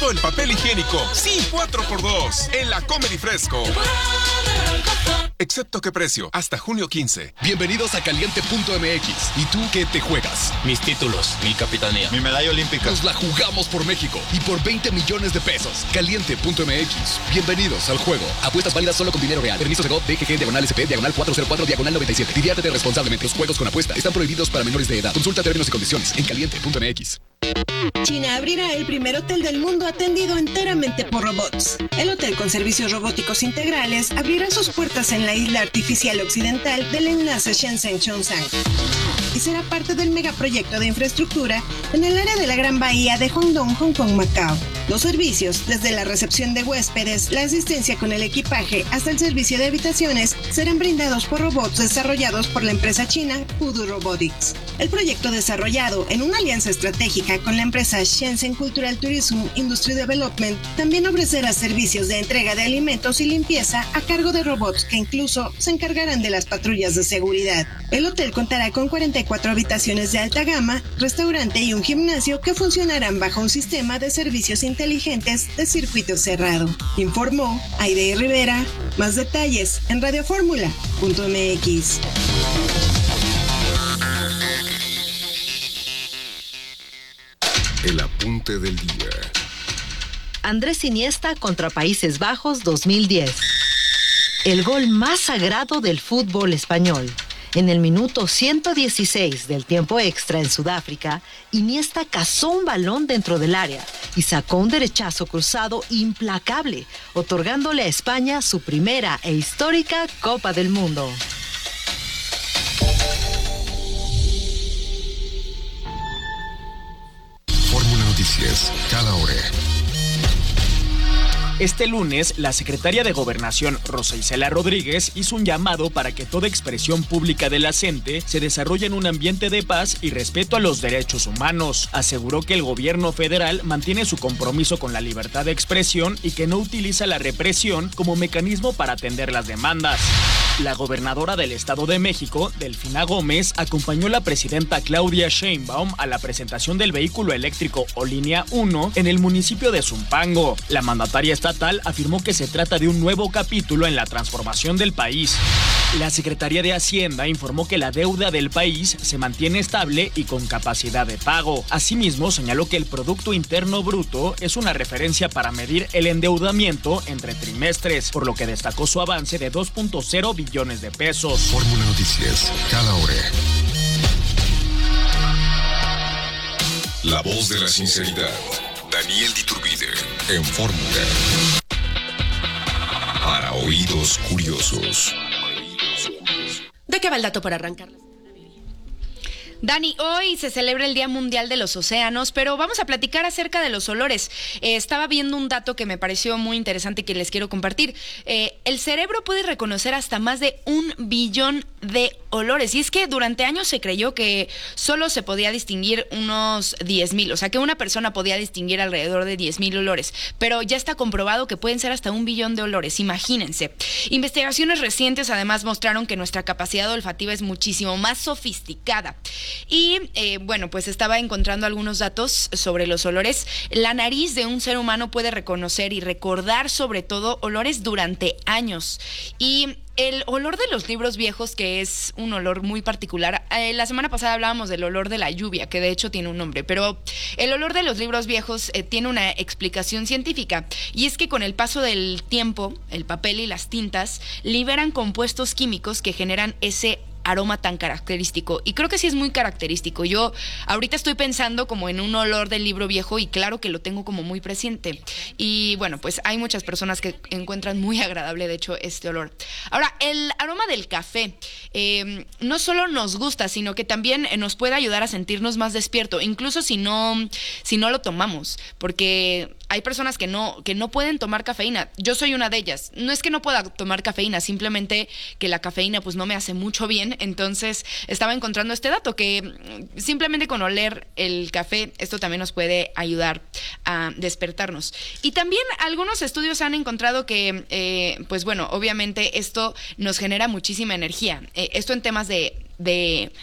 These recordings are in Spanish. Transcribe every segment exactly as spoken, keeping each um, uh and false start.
todo el papel higiénico. Sí, cuatro por dos. En la Comer y Fresco. Excepto qué precio, hasta junio quince. Bienvenidos a Caliente punto M X. ¿Y tú qué te juegas? Mis títulos, mi capitanía, mi medalla olímpica. Nos la jugamos por México y por veinte millones de pesos. Caliente punto M X. Bienvenidos al juego. Apuestas válidas solo con dinero real. Permiso de G O V, D G G, diagonal S P, diagonal cuatro cero cuatro, diagonal noventa y siete. Diviértete responsablemente. Los juegos con apuesta están prohibidos para menores de edad. Consulta términos y condiciones en Caliente punto M X. China abrirá el primer hotel del mundo atendido enteramente por robots. El hotel con servicios robóticos integrales abrirá sus puertas en la isla artificial occidental del enlace Shenzhen-Zhongshan y será parte del megaproyecto de infraestructura en el área de la Gran Bahía de Guangdong, Hong Kong, Macao. Los servicios, desde la recepción de huéspedes, la asistencia con el equipaje hasta el servicio de habitaciones, serán brindados por robots desarrollados por la empresa china Pudu Robotics. El proyecto, desarrollado en una alianza estratégica con la empresa Shenzhen Cultural Tourism Industry Development, también ofrecerá servicios de entrega de alimentos y limpieza a cargo de robots que incluso se encargarán de las patrullas de seguridad. El hotel contará con cuarenta y cuatro habitaciones de alta gama, restaurante y un gimnasio que funcionarán bajo un sistema de servicios inteligentes de circuito cerrado. Informó Aide Rivera. Más detalles en radioformula punto M X. El apunte del día. Andrés Iniesta contra Países Bajos dos mil diez. El gol más sagrado del fútbol español. En el minuto ciento dieciséis del tiempo extra en Sudáfrica, Iniesta cazó un balón dentro del área y sacó un derechazo cruzado implacable, otorgándole a España su primera e histórica Copa del Mundo. Fórmula Noticias, cada hora. Este lunes, la secretaria de Gobernación, Rosa Isela Rodríguez, hizo un llamado para que toda expresión pública de la C E N T E se desarrolle en un ambiente de paz y respeto a los derechos humanos. Aseguró que el gobierno federal mantiene su compromiso con la libertad de expresión y que no utiliza la represión como mecanismo para atender las demandas. La gobernadora del Estado de México, Delfina Gómez, acompañó a la presidenta Claudia Sheinbaum a la presentación del vehículo eléctrico o Línea uno en el municipio de Zumpango. La mandataria estatal afirmó que se trata de un nuevo capítulo en la transformación del país. La Secretaría de Hacienda informó que la deuda del país se mantiene estable y con capacidad de pago. Asimismo, señaló que el Producto Interno Bruto es una referencia para medir el endeudamiento entre trimestres, por lo que destacó su avance de dos punto cero billones de pesos. Fórmula Noticias, cada hora. La voz de la sinceridad. Daniel Diturbide, en Fórmula. Para oídos curiosos. ¿De qué va el dato para arrancar? Dani, hoy se celebra el Día Mundial de los Océanos, pero vamos a platicar acerca de los olores. Eh, estaba viendo un dato que me pareció muy interesante y que les quiero compartir. Eh, el cerebro puede reconocer hasta más de un billón de olores. Y es que durante años se creyó que solo se podía distinguir unos diez mil, o sea que una persona podía distinguir alrededor de diez mil olores, pero ya está comprobado que pueden ser hasta un billón de olores, imagínense. Investigaciones recientes además mostraron que nuestra capacidad olfativa es muchísimo más sofisticada. Y eh, bueno, pues estaba encontrando algunos datos sobre los olores. La nariz de un ser humano puede reconocer y recordar sobre todo olores durante años. Y el olor de los libros viejos, que es un olor muy particular. Eh, la semana pasada hablábamos del olor de la lluvia, que de hecho tiene un nombre, pero el olor de los libros viejos eh, tiene una explicación científica, y es que con el paso del tiempo, el papel y las tintas liberan compuestos químicos que generan ese aroma tan característico, y creo que sí es muy característico. Yo ahorita estoy pensando como en un olor del libro viejo y claro que lo tengo como muy presente, y bueno, pues hay muchas personas que encuentran muy agradable de hecho este olor. Ahora, el aroma del café eh, no solo nos gusta, sino que también nos puede ayudar a sentirnos más despierto, incluso si no, si no lo tomamos, porque hay personas que no, que no pueden tomar cafeína. Yo soy una de ellas. No es que no pueda tomar cafeína, simplemente que la cafeína pues no me hace mucho bien. Entonces estaba encontrando este dato, que simplemente con oler el café, esto también nos puede ayudar a despertarnos. Y también algunos estudios han encontrado que, eh, pues bueno, obviamente esto nos genera muchísima energía. Eh, esto en temas de... de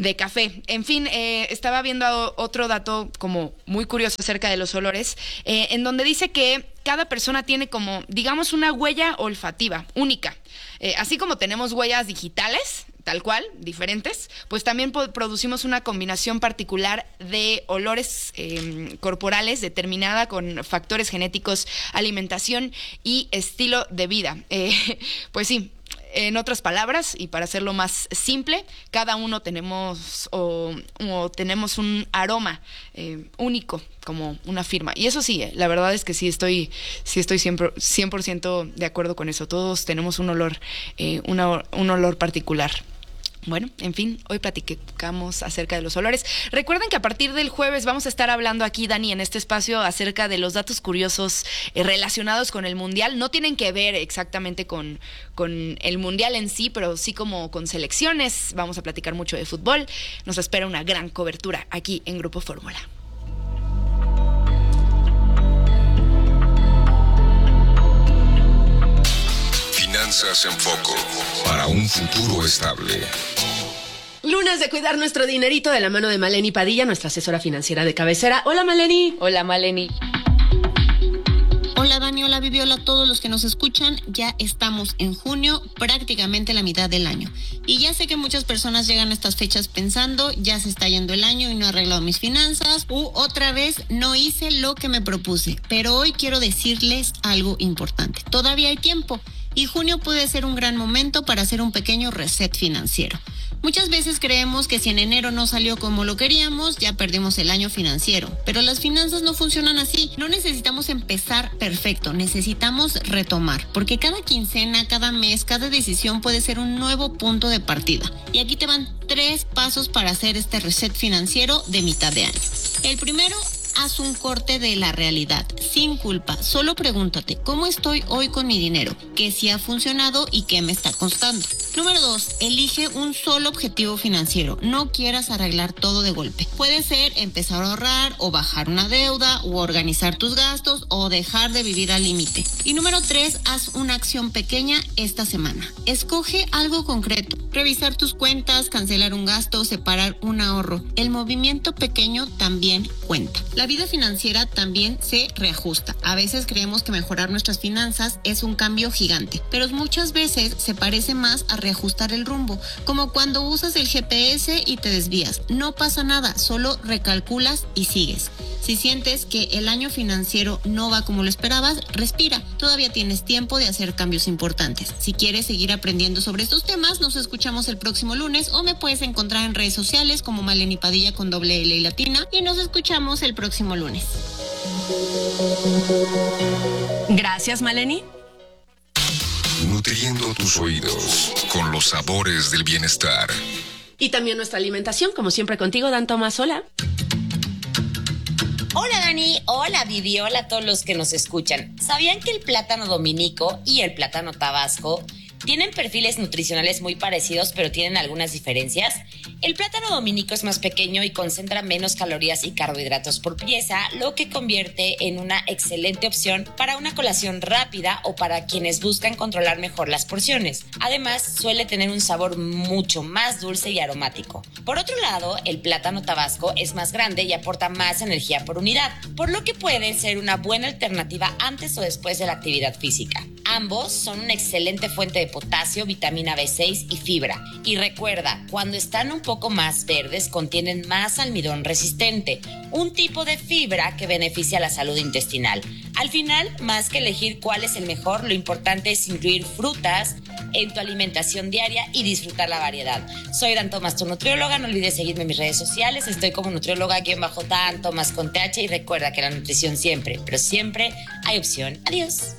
de café. En fin, eh, estaba viendo otro dato como muy curioso acerca de los olores, eh, en donde dice que cada persona tiene como, digamos, una huella olfativa única. Eh, así como tenemos huellas digitales, tal cual, diferentes, pues también po- producimos una combinación particular de olores eh, corporales determinada con factores genéticos, alimentación y estilo de vida. Eh, pues sí. En otras palabras, y para hacerlo más simple, cada uno tenemos o, o tenemos un aroma eh, único, como una firma. Y eso sí, eh, la verdad es que sí estoy, sí estoy siempre cien por ciento de acuerdo con eso. Todos tenemos un olor, eh, una, un olor particular. Bueno, en fin, hoy platicamos acerca de los olores. Recuerden que a partir del jueves vamos a estar hablando aquí, Dani, en este espacio acerca de los datos curiosos eh, relacionados con el Mundial. No tienen que ver exactamente con, con el Mundial en sí, pero sí como con selecciones. Vamos a platicar mucho de fútbol. Nos espera una gran cobertura aquí en Grupo Fórmula. Finanzas en Foco, para un futuro estable. Lunes de cuidar nuestro dinerito de la mano de Maleni Padilla, nuestra asesora financiera de cabecera. Hola, Maleni. Hola, Maleni. Hola, Dani, hola, Vivi, hola a todos los que nos escuchan. Ya estamos en junio, prácticamente la mitad del año. Y ya sé que muchas personas llegan a estas fechas pensando, ya se está yendo el año y no he arreglado mis finanzas, u otra vez no hice lo que me propuse. Pero hoy quiero decirles algo importante. Todavía hay tiempo. Y junio puede ser un gran momento para hacer un pequeño reset financiero. Muchas veces creemos que si en enero no salió como lo queríamos, ya perdimos el año financiero. Pero las finanzas no funcionan así. No necesitamos empezar perfecto, necesitamos retomar. Porque cada quincena, cada mes, cada decisión puede ser un nuevo punto de partida. Y aquí te van tres pasos para hacer este reset financiero de mitad de año. El primero, haz un corte de la realidad, sin culpa. Solo pregúntate, ¿cómo estoy hoy con mi dinero? ¿Qué sí ha funcionado y qué me está costando? Número dos, elige un solo objetivo financiero. No quieras arreglar todo de golpe. Puede ser empezar a ahorrar o bajar una deuda o organizar tus gastos o dejar de vivir al límite. Y número tres, haz una acción pequeña esta semana. Escoge algo concreto. Revisar tus cuentas, cancelar un gasto, separar un ahorro. El movimiento pequeño también cuenta. La vida financiera también se reajusta. A veces creemos que mejorar nuestras finanzas es un cambio gigante, pero muchas veces se parece más a reajustar el rumbo, como cuando usas el G P S y te desvías. No pasa nada, solo recalculas y sigues. Si sientes que el año financiero no va como lo esperabas, respira. Todavía tienes tiempo de hacer cambios importantes. Si quieres seguir aprendiendo sobre estos temas, nos escuchamos el próximo lunes o me puedes encontrar en redes sociales como Maleni Padilla con doble L y latina y nos escuchamos el próximo lunes. Gracias, Maleni. Nutriendo tus oídos con los sabores del bienestar. Y también nuestra alimentación, como siempre contigo, Dan Tomás. Hola. Hola Dani, hola Vivi, hola a todos los que nos escuchan. ¿Sabían que el plátano dominico y el plátano tabasco tienen perfiles nutricionales muy parecidos, pero tienen algunas diferencias? El plátano dominico es más pequeño y concentra menos calorías y carbohidratos por pieza, lo que convierte en una excelente opción para una colación rápida o para quienes buscan controlar mejor las porciones. Además, suele tener un sabor mucho más dulce y aromático. Por otro lado, el plátano tabasco es más grande y aporta más energía por unidad, por lo que puede ser una buena alternativa antes o después de la actividad física. Ambos son una excelente fuente de potasio, vitamina B seis y fibra. Y recuerda, cuando están un poco más verdes, contienen más almidón resistente, un tipo de fibra que beneficia la salud intestinal. Al final, más que elegir cuál es el mejor, lo importante es incluir frutas en tu alimentación diaria y disfrutar la variedad. Soy Dan Tomás, tu nutrióloga. No olvides seguirme en mis redes sociales. Estoy como nutrióloga-Dan Tomás con T H y recuerda que la nutrición siempre, pero siempre hay opción. Adiós.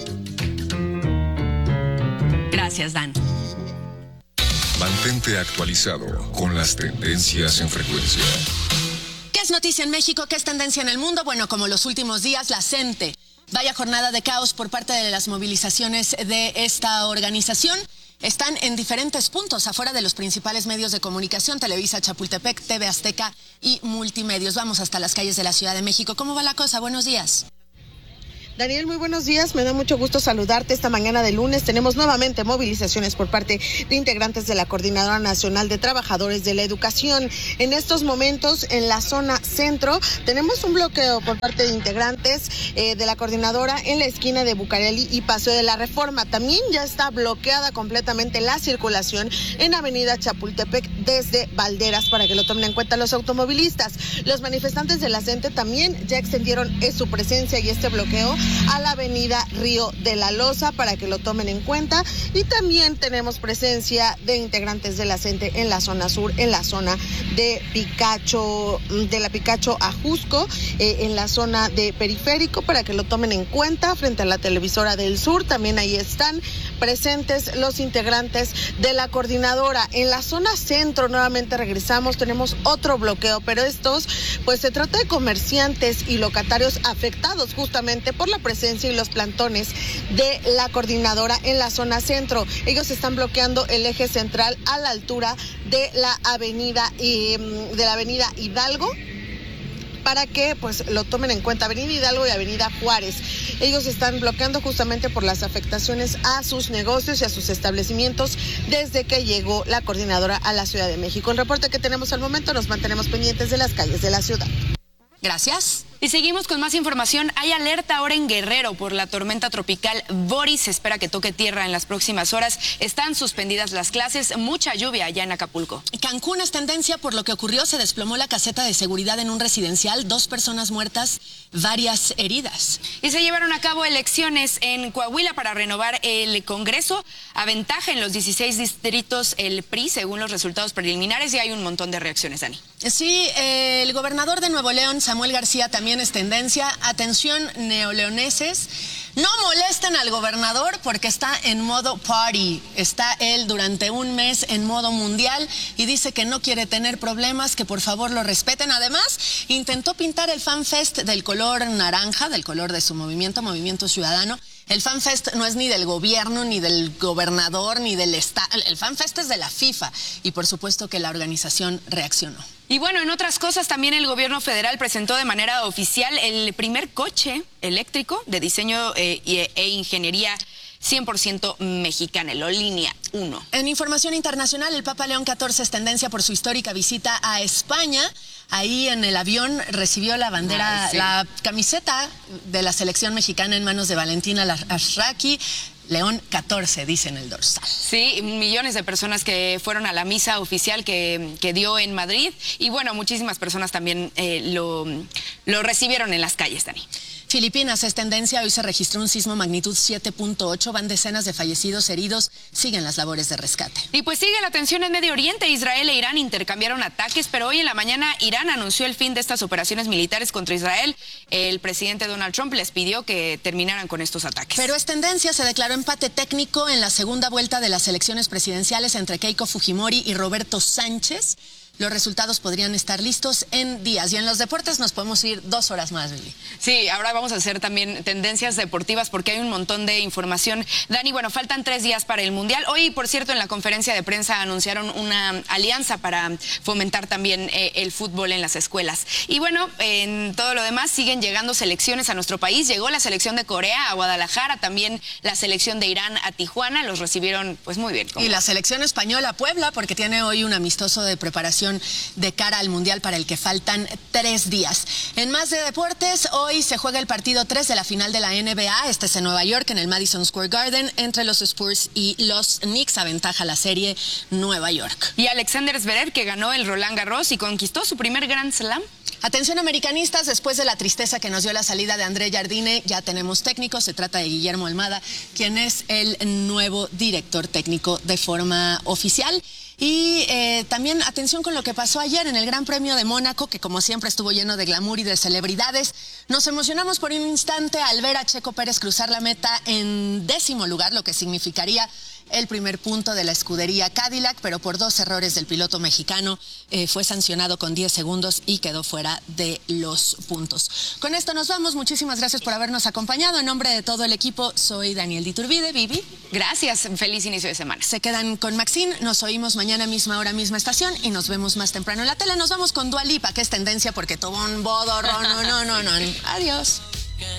Gracias, Dan. Mantente actualizado con las tendencias en frecuencia. ¿Qué es noticia en México? ¿Qué es tendencia en el mundo? Bueno, como los últimos días, la CENTE. Vaya jornada de caos por parte de las movilizaciones de esta organización. Están en diferentes puntos afuera de los principales medios de comunicación, Televisa, Chapultepec, T V Azteca y Multimedios. Vamos hasta las calles de la Ciudad de México. ¿Cómo va la cosa? Buenos días. Daniel, muy buenos días. Me da mucho gusto saludarte esta mañana de lunes. Tenemos nuevamente movilizaciones por parte de integrantes de la Coordinadora Nacional de Trabajadores de la Educación. En estos momentos, en la zona centro, tenemos un bloqueo por parte de integrantes eh, de la coordinadora en la esquina de Bucareli y Paseo de la Reforma. También ya está bloqueada completamente la circulación en Avenida Chapultepec desde Valderas, para que lo tomen en cuenta los automovilistas. Los manifestantes de la CENTE también ya extendieron su presencia y este bloqueo a la avenida Río de la Loza, para que lo tomen en cuenta. Y también tenemos presencia de integrantes de la CENTE en la zona sur, en la zona de Picacho, de la Picacho a Jusco, eh, en la zona de Periférico, para que lo tomen en cuenta, frente a la televisora del sur. También ahí están presentes los integrantes de la coordinadora. En la zona centro nuevamente regresamos, tenemos otro bloqueo, pero estos, pues se trata de comerciantes y locatarios afectados justamente por la presencia y los plantones de la coordinadora en la zona centro. Ellos están bloqueando el eje central a la altura de la avenida eh, de la avenida Hidalgo, para que pues lo tomen en cuenta, Avenida Hidalgo y Avenida Juárez. Ellos están bloqueando justamente por las afectaciones a sus negocios y a sus establecimientos desde que llegó la coordinadora a la Ciudad de México. El reporte que tenemos al momento, nos mantenemos pendientes de las calles de la ciudad. Gracias. Y seguimos con más información. Hay alerta ahora en Guerrero por la tormenta tropical Boris. Se espera que toque tierra en las próximas horas. Están suspendidas las clases, mucha lluvia allá en Acapulco. Cancún es tendencia por lo que ocurrió. Se desplomó la caseta de seguridad en un residencial, dos personas muertas, varias heridas. Y se llevaron a cabo elecciones en Coahuila para renovar el Congreso. Aventaja en los dieciséis distritos el P R I, según los resultados preliminares, y hay un montón de reacciones, Dani. Sí, eh, el gobernador de Nuevo León, Samuel García, también es tendencia. Atención, neoleoneses, no molesten al gobernador porque está en modo party. Está él durante un mes en modo mundial y dice que no quiere tener problemas, que por favor lo respeten. Además, intentó pintar el FanFest del color naranja, del color de su movimiento, Movimiento Ciudadano. El FanFest no es ni del gobierno, ni del gobernador, ni del Estado. El FanFest es de la FIFA y por supuesto que la organización reaccionó. Y bueno, en otras cosas, también el gobierno federal presentó de manera oficial el primer coche eléctrico de diseño eh, e ingeniería cien por ciento mexicana, el Línea uno. En información internacional, el Papa León catorce es tendencia por su histórica visita a España. Ahí en el avión recibió la bandera, Ay, sí. la camiseta de la selección mexicana en manos de Valentina Ashraki. León catorce, dice en el dorsal. Sí, millones de personas que fueron a la misa oficial que, que dio en Madrid. Y bueno, muchísimas personas también eh, lo, lo recibieron en las calles, Dani. Filipinas es tendencia. Hoy se registró un sismo magnitud siete punto ocho. Van decenas de fallecidos, heridos. Siguen las labores de rescate. Y pues sigue la tensión en Medio Oriente. Israel e Irán intercambiaron ataques, pero hoy en la mañana Irán anunció el fin de estas operaciones militares contra Israel. El presidente Donald Trump les pidió que terminaran con estos ataques. Pero es tendencia. Se declaró empate técnico en la segunda vuelta de las elecciones presidenciales entre Keiko Fujimori y Roberto Sánchez. Los resultados podrían estar listos en días. Y en los deportes nos podemos ir dos horas más, Lili. Sí, ahora vamos a hacer también tendencias deportivas porque hay un montón de información. Dani, bueno, faltan tres días para el Mundial. Hoy, por cierto, en la conferencia de prensa anunciaron una alianza para fomentar también eh, el fútbol en las escuelas. Y bueno, en todo lo demás siguen llegando selecciones a nuestro país. Llegó la selección de Corea a Guadalajara, también la selección de Irán a Tijuana. Los recibieron pues muy bien. Y la selección española a Puebla, porque tiene hoy un amistoso de preparación de cara al Mundial para el que faltan tres días. En más de deportes, hoy se juega el partido tres de la final de la N B A. Este es en Nueva York, en el Madison Square Garden, entre los Spurs y los Knicks. Aventaja la serie Nueva York. Y Alexander Zverev, que ganó el Roland Garros y conquistó su primer Grand Slam. Atención, americanistas, después de la tristeza que nos dio la salida de André Jardine, ya tenemos técnico. Se trata de Guillermo Almada, quien es el nuevo director técnico de forma oficial. Y eh, también atención con lo que pasó ayer en el Gran Premio de Mónaco, que como siempre estuvo lleno de glamour y de celebridades. Nos emocionamos por un instante al ver a Checo Pérez cruzar la meta en décimo lugar, lo que significaría el primer punto de la escudería Cadillac, pero por dos errores del piloto mexicano eh, fue sancionado con diez segundos y quedó fuera de los puntos. Con esto nos vamos. Muchísimas gracias por habernos acompañado. En nombre de todo el equipo, soy Daniel Diturbide. Vivi. Gracias. Feliz inicio de semana. Se quedan con Maxine. Nos oímos mañana misma hora, misma estación y nos vemos más temprano en la tele. Nos vamos con Dua Lipa, que es tendencia porque tomó un bodo, no, no, no, no. Adiós.